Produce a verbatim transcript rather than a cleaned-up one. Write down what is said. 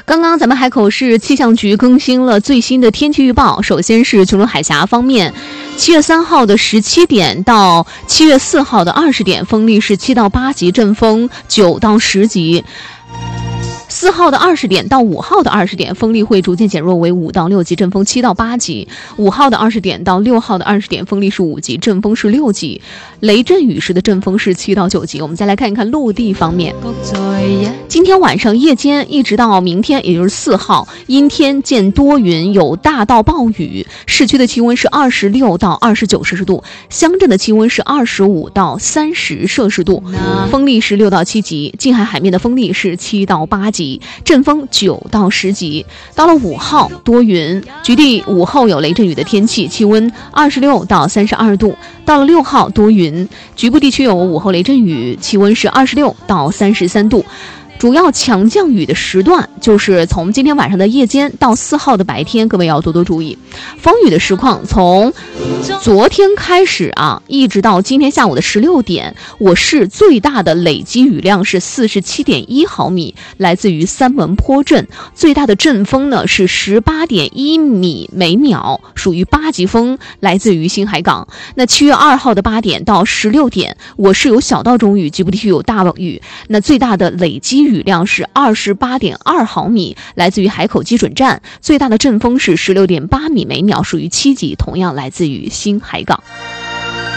刚刚咱们海口市气象局更新了最新的天气预报。首先是琼州海峡方面，七月三号的十七点到七月四号的二十点，风力是七到八级，阵风九到十级。四号的二十点到五号的二十点，风力会逐渐减弱为五到六级，阵风七到八级。五号的二十点到六号的二十点，风力是五级，阵风是六级。雷阵雨时的阵风是七到九级。我们再来看一看陆地方面，今天晚上夜间一直到明天，也就是四号，阴天见多云，有大到暴雨。市区的气温是二十六到二十九摄氏度，乡镇的气温是二十五到三十摄氏度，风力是六到七级，近海海面的风力是七到八级，阵风九到十级。到了五号多云，局地午后有雷阵雨的天气，气温二十六到三十二度。到了六号多云，局部地区有午后雷阵雨，气温是二十六到三十三度。主要强降雨的时段就是从今天晚上的夜间到四号的白天，各位要多多注意。风雨的实况从昨天开始啊，一直到今天下午的十六点，我市最大的累积雨量是四十七点一毫米，来自于三门坡镇。最大的阵风呢是十八点一米每秒，属于八级风，来自于新海港。那七月二号的八点到十六点，我市有小到中雨，局部地区有大雨。那最大的累积雨量是二十八点二毫米，来自于海口基准站。最大的阵风是十六点八米每秒，属于七级，同样来自于新海港。